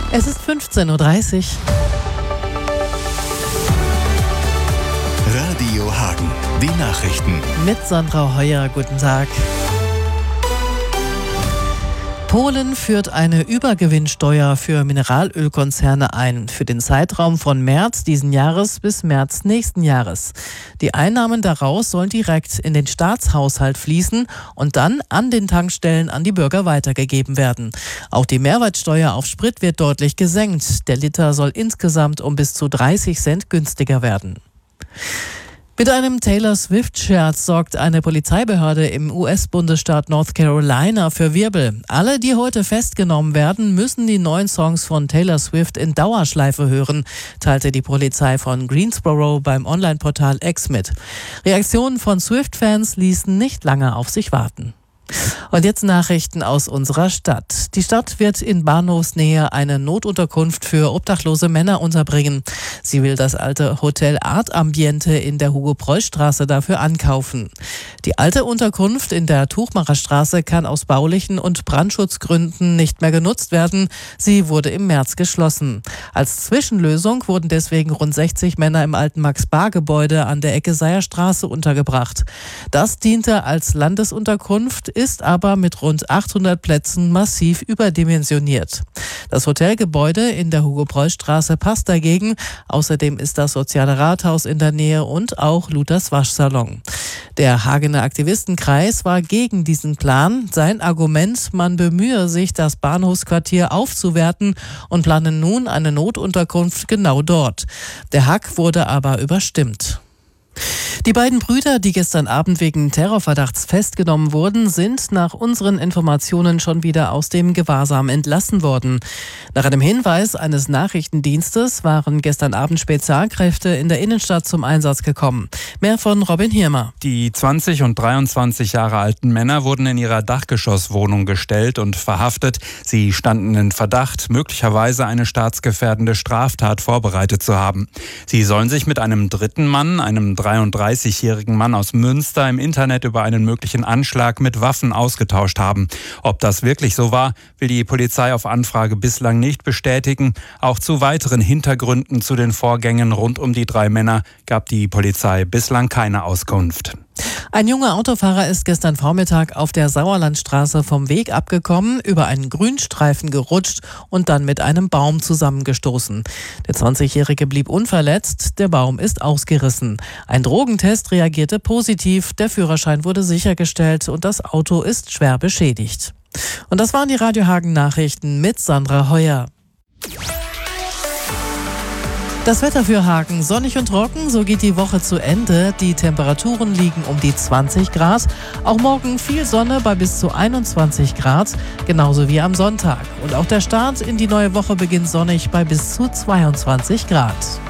Es ist 15:30 Uhr. Radio Hagen, die Nachrichten. Mit Sandra Heuer, guten Tag. Polen führt eine Übergewinnsteuer für Mineralölkonzerne ein, für den Zeitraum von März diesen Jahres bis März nächsten Jahres. Die Einnahmen daraus sollen direkt in den Staatshaushalt fließen und dann an den Tankstellen an die Bürger weitergegeben werden. Auch die Mehrwertsteuer auf Sprit wird deutlich gesenkt. Der Liter soll insgesamt um bis zu 30 Cent günstiger werden. Mit einem Taylor Swift-Scherz sorgt eine Polizeibehörde im US-Bundesstaat North Carolina für Wirbel. Alle, die heute festgenommen werden, müssen die neuen Songs von Taylor Swift in Dauerschleife hören, teilte die Polizei von Greensboro beim Online-Portal X mit. Reaktionen von Swift-Fans ließen nicht lange auf sich warten. Und jetzt Nachrichten aus unserer Stadt. Die Stadt wird in Bahnhofsnähe eine Notunterkunft für obdachlose Männer unterbringen. Sie will das alte Hotel Art Ambiente in der Hugo-Preuß-Straße dafür ankaufen. Die alte Unterkunft in der Tuchmacherstraße kann aus baulichen und Brandschutzgründen nicht mehr genutzt werden. Sie wurde im März geschlossen. Als Zwischenlösung wurden deswegen rund 60 Männer im alten Max-Bar-Gebäude an der Ecke Seierstraße untergebracht. Das diente als Landesunterkunft, ist aber mit rund 800 Plätzen massiv überdimensioniert. Das Hotelgebäude in der Hugo-Preuß-Straße passt dagegen. Außerdem ist das soziale Rathaus in der Nähe und auch Luthers Waschsalon. Der Hagener Aktivistenkreis war gegen diesen Plan. Sein Argument, man bemühe sich, das Bahnhofsquartier aufzuwerten und plane nun eine Notunterkunft genau dort. Der Hack wurde aber überstimmt. Die beiden Brüder, die gestern Abend wegen Terrorverdachts festgenommen wurden, sind nach unseren Informationen schon wieder aus dem Gewahrsam entlassen worden. Nach einem Hinweis eines Nachrichtendienstes waren gestern Abend Spezialkräfte in der Innenstadt zum Einsatz gekommen. Mehr von Robin Hirmer. Die 20 und 23 Jahre alten Männer wurden in ihrer Dachgeschosswohnung gestellt und verhaftet. Sie standen in Verdacht, möglicherweise eine staatsgefährdende Straftat vorbereitet zu haben. Sie sollen sich mit einem dritten Mann, einem 33-jährigen Mann aus Münster, im Internet über einen möglichen Anschlag mit Waffen ausgetauscht haben. Ob das wirklich so war, will die Polizei auf Anfrage bislang nicht bestätigen. Auch zu weiteren Hintergründen zu den Vorgängen rund um die drei Männer gab die Polizei bislang keine Auskunft. Ein junger Autofahrer ist gestern Vormittag auf der Sauerlandstraße vom Weg abgekommen, über einen Grünstreifen gerutscht und dann mit einem Baum zusammengestoßen. Der 20-Jährige blieb unverletzt, der Baum ist ausgerissen. Ein Drogentest reagierte positiv, der Führerschein wurde sichergestellt und das Auto ist schwer beschädigt. Und das waren die Radio Hagen Nachrichten mit Sandra Heuer. Das Wetter für Hagen: sonnig und trocken, so geht die Woche zu Ende. Die Temperaturen liegen um die 20 Grad. Auch morgen viel Sonne bei bis zu 21 Grad, genauso wie am Sonntag. Und auch der Start in die neue Woche beginnt sonnig bei bis zu 22 Grad.